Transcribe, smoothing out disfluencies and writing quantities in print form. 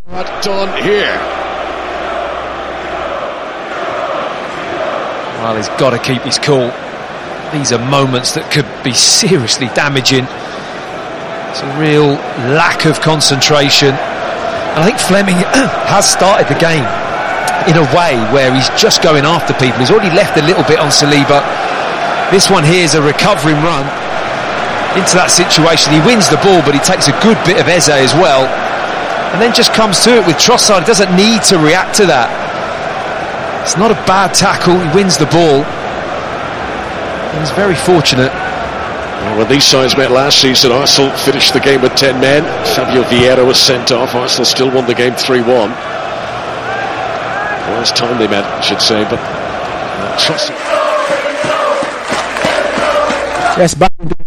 Not done here. Well, he's got to keep his cool. These are moments that could be seriously damaging. It's a real lack of concentration. And I think Fleming has started the game in a way where he's just going after people. He's already left a little bit on Saliba. This one here is a recovering run into that situation. He wins the ball, but he takes a good bit of Eze as well. And then just comes to it with Trossard. He doesn't need to react to that. It's not a bad tackle. He wins the ball. And he's very fortunate. Well, when these sides met last season, Arsenal finished the game with 10 men. Fabio Vieira was sent off. Arsenal still won the game 3-1. Well, it's time they met, I should say, but Trossard. Yes, back